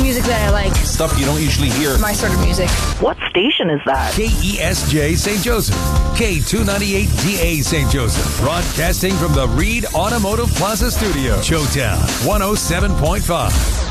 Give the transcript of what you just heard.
music that I like. Stuff you don't usually hear. My sort of music. What station is that? KESJ St. Joseph. K298DA St. Joseph. Broadcasting from the Reed Automotive Plaza Studio. Showtown 107.5.